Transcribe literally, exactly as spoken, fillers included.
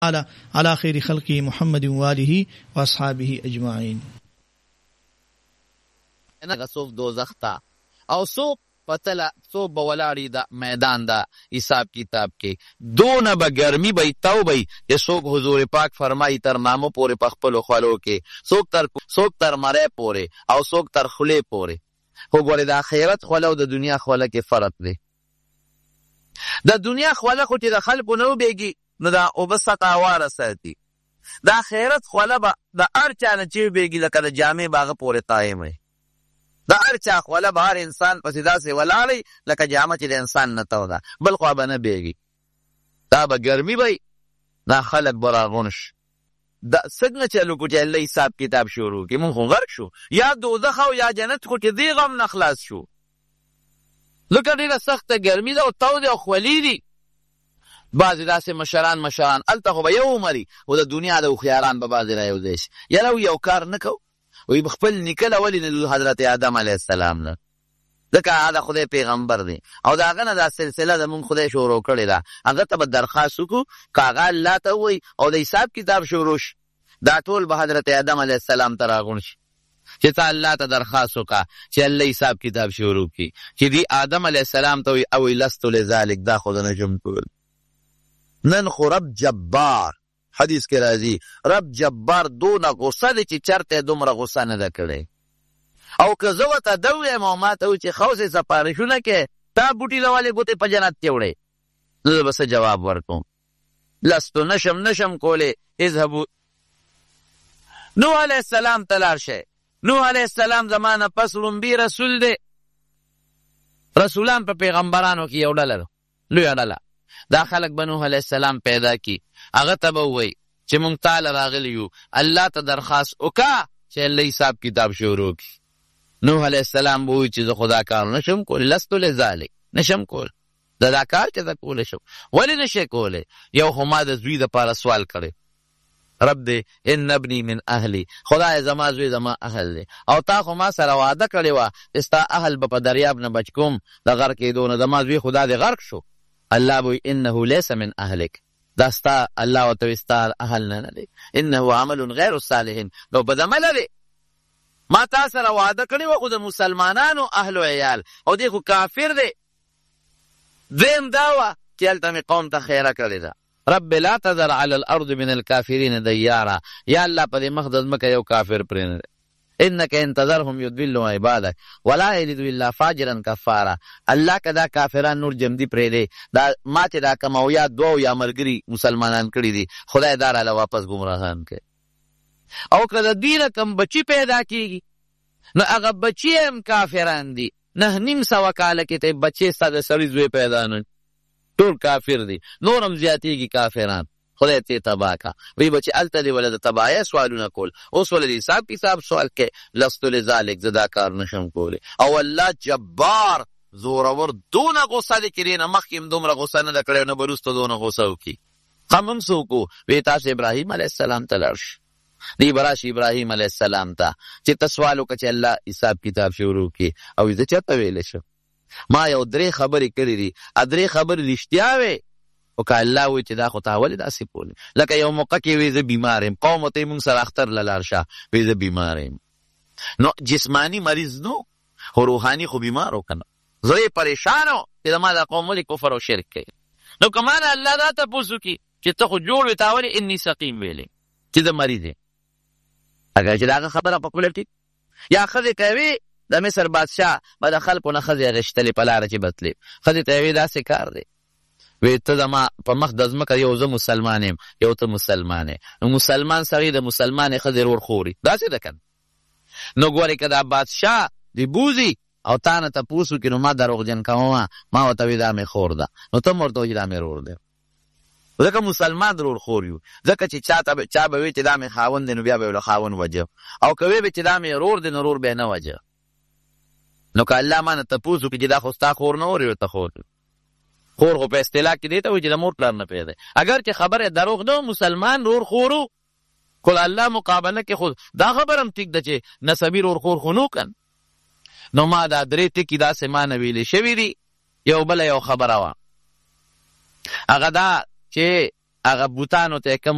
على على خير خلقه محمد وآله واصحابه اجمعين. نه څوک دوزخ ته او څوک پتله څوک به ولاړي د میدان د حساب کتاب کې دونه به ګرمي به تو به چې څوک حضور پاک فرمایي تر نامو پورې په خپلو خولو کې څوک تر څوک تر مرۍ پورې او څوک تر خولې پورې. خو ګورې د آخرت خوله او د دنیا خوله کې فرق دی. د دنیا خوله خو چې د خلکو نه وبېږي نو دا اوبه سطح هواره ساتي. د آخرت خوله به د هر چا نه چې وبېږي لکه د جامې به هغه پورې قایم وي. د هر چا خوله به هر انسان پسې داسې ولاړی لکه جامه چې د انسان نه تو ده، بل خوا به نه بیږي. دا به ګرمي به دا خلک به راغون شي. د څنګه چلو کو چې الله حساب کتاب شروع کړي مونږ خو غرق شو، یا دوزخ او یا جنت خو چې دې غم نه خلاص شو. لکه ډېره سخته ګرمي ده او تو دی او خولي دي. بعضې داسې مشران مشران هلته خو به یو عمري او د دنیا د هوښیاران به بعضې را یو ځای شي. یاره یو کار نه کوو وی خپل نیکه ولې نه حضرت آدم علیه السلام نه، ځکه هغه خدای پیغمبر دی او د هغه نه دا سلسله زمونږ خدای شروع کړې ده. هغه ته به درخواست وکړو که هغه الله ته ووایي او د حساب کتاب شروع شي، دا ټول به حضرت آدم علیه السلام ته راغون شي چې ته الله ته درخواست وکړه چې الله حساب کتاب شروع کړي. چې دی آدم علیه السلام ته وایي او لستو لذلک، دا خو د نجم ټول نن خو رب جبار حدیث کې راځي رب جبار دونه غصه دی چې چرته دومره غصه نه ده کړې. او که زه ورته ده ویم او ما ته وایي چې خوسې سپارښونه کې تا بوټي له ولې ګوتې په جنت کې وړې، نو زه به څه جواب ورکوم؟ لستو نشم نشم کولی. اذهبو نوح علیه السلام ته لاړ شئ. نوح علیه السلام زمانه پس لومبي رسول دی. رسولان په پیغمبرانو کې یو ډله ده، لویه ډله. دا خلک به نوح علیه السلام پیدا کی، هغه ته به ووایي چې مونږ تاله راغلی یو الله ته درخواست وکړه چې الله حساب کتاب شروع کړي. نوح علیه السلام به ووایي چې زه خو دا کار نشم کولی، لستو لذلک، نشم کولی دا دا کار چې زه کولی شم. ولې نشئ کولی؟ یو خو ما د زوی دپاره سوال کړی، رب دی ان ابني من اهلي، خدای زما زوی زما اهل دی او تا خو ما سره وعده کړې وه چې ستا اهل به په دریاب نه بچ کوم د غرق کېدو نه، زما زوی خدا دې غرق شو. الله بوي انه ليس من اهلك، دا ستا الله وتوي ستا اهل نه دی، انه عمل غیر الصالحین. نو بدعمل دی، ما تا سره وعده کړی و خو د مسلمانانو اهل و عیال او دی خو کافر دی. دویم دا وه چې هلته مې قوم ته خیره کړې ده، رب لا تذر على الارض من الكافرین دیارا، یا الله په دې مخ د ځمکه یو کافر پرې نه دی. انك ان تذرهم يضلوا عبادك ولا يلدوا الا فاجرا كفارا. الله کدا کافران نور جمدی پرې دی، دا ما چې دا کمویا دو یا مرګري مسلمانان کړي دي، خدای دار علی واپس گمراهان کوي. او کله دینه کم بچی پیدا کیږي نو هغه بچی هم کافران دي. نه نیم سوه کاله کې ته بچی ستا د سړي زوی پیدا نه، ټول کافر دي، نورم زیاتېږي کافران. خدای ته تباه کا وی بچی الته دی ولدا تباہی سوالونه کول، اوس ولدي حساب کتاب سوال کې لستو لذالک زدا کار نشم کولی. او الله جبار زورور دونه غصه دي کړي نه مخکې دومره غصه نه کړي نه بروسته دونه غصه وکي. قمم سوکو وی تاسو ابراهیم علیه السلام ته لاړ شئ. دی براش ابراهیم علیه السلام ته چې ته سوال وکړه چې الله حساب کتاب شروع کړي. او زه چېرته ویلی شم؟ ما یو درې خبرې کړې دي، درې خبرې رښتیا وې او که الله وی چې دا خو تا ولې داسې پولې. لکه یو موقع کې وی زه بیمار یم، قوم ته یې مونږ سره اختر له لاړ شه، وی زه بیمار یم. نو جسمانی مریض نو خو روحاني خو بیمار و که نه، زه یې پریشان و چې زما دا قوم ولې کفر او شرک کوي. نو که ما نه الله دا تپوس وکړي چې ته خو جوړ وې تا ولې انی سقیم ویلې چې زه مریض یم. اگر چې د هغه خبره په خپله ټیک یا ښځې کوي د مصر بادشاه به د خلکو نه ښځې اخېستلې په لاره چې بتلې، ښځې ته یې وی داسې کار دی وی ته زما په مخ د ځمکه یو زه مسلمان یم یو ته مسلمان یې، نو مسلمان سړی د مسلمانې ښځې رور خوري، داسې ده که نو ګورې که دا بادشاه د بوځي او تا نه تپوس وکړي نو ما دروغجن کومه، ما ورته وی دا مې خور ده، نو ته م ورته وایي دا مې رور دی. ځکه مسلمان رور خور یو، ځکه چې چاته چا به وی چې دا مې خاوند دی نو بیا به یې له خاوند وجه، او که وی به چې دا مې رور دی نو رور به یې نه وجه. نو که الله ما نه تپوس وکړي چې دا خو ستا خور نه ور ورته خور خور خو په اصطلاح کې دی ته وایي چې د مور پلار نه پیدا، اگر چې خبره دروغ نه مسلمان رور خورو خو الله مقابله کې خود دا خبر هم ټیک ده چې نسبي رور خور خو نو کن. نو ما دا درې ټکي داسې ما نه ویلې شوي دي. یو بله یو خبره وه، هغه دا چې هغه بوتانو ته کوم